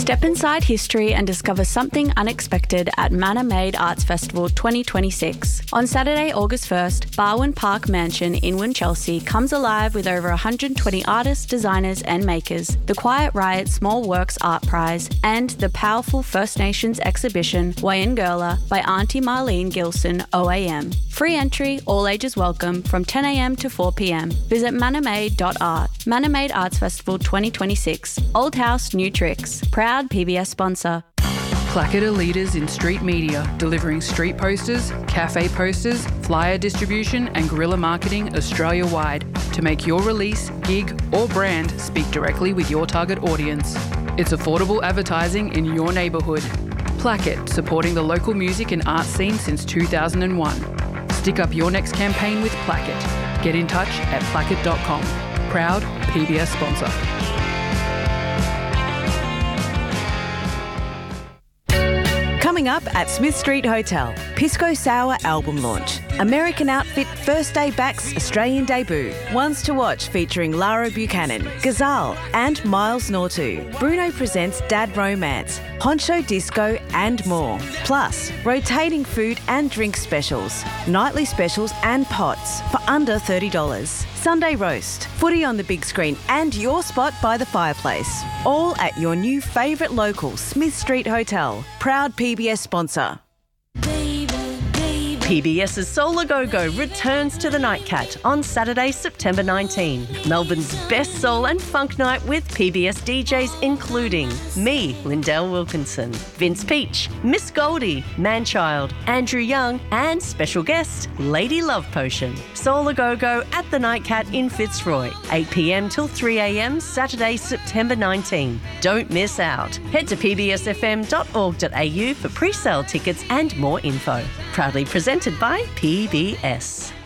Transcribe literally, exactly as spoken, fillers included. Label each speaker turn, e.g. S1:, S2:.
S1: Step inside history and discover something unexpected at Manor Made Arts Festival twenty twenty-six. On Saturday, August first, Barwon Park Mansion in Winchelsea comes alive with over one hundred twenty artists, designers and makers, the Quiet Riot Small Works Art Prize and the powerful First Nations exhibition Wayangurla by Auntie Marlene Gilson O A M. Free entry, all ages welcome, from ten a m to four p m. Visit manormade dot art. Manor Made Arts Festival twenty twenty-six. Old House, New Tricks. Proud P B S sponsor.
S2: Placket are leaders in street media, delivering street posters, cafe posters, flyer distribution and guerrilla marketing Australia-wide to make your release, gig or brand speak directly with your target audience. It's affordable advertising in your neighbourhood. Placket, supporting the local music and art scene since two thousand one. Stick up your next campaign with Placket. Get in touch at placket dot com. Proud P B S sponsor.
S3: Coming up at Smith Street Hotel, Pisco Sour album launch. American outfit First Day Back's Australian debut. Ones to Watch featuring Lara Buchanan, Ghazal and Miles Nortu. Bruno presents Dad Romance, Honcho Disco and more. Plus, rotating food and drink specials, nightly specials and pots for under thirty dollars. Sunday roast, footy on the big screen and your spot by the fireplace. All at your new favourite local Smith Street Hotel. Proud P B S sponsor.
S4: PBS's Soul A Go Go returns to the Nightcat on Saturday, September nineteenth. Melbourne's best soul and funk night with P B S D Js including me, Lindell Wilkinson, Vince Peach, Miss Goldie, Manchild, Andrew Young and special guest, Lady Love Potion. Soul A Go Go at the Nightcat in Fitzroy, eight p m till three a m Saturday, September nineteenth. Don't miss out. Head to p b s f m dot org dot a u for pre-sale tickets and more info. Proudly presented by P B S.